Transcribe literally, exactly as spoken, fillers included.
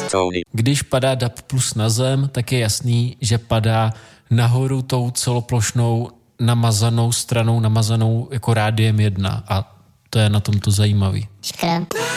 Tony. Když padá D A B plus na zem, tak je jasný, že padá nahoru tou celoplošnou namazanou stranou, namazanou jako rádiem jedna. A to je na tom to zajímavý. Škrem.